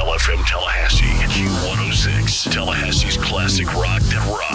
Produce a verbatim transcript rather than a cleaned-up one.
L F M Tallahassee, Q one oh six, Tallahassee's classic rock that rocks.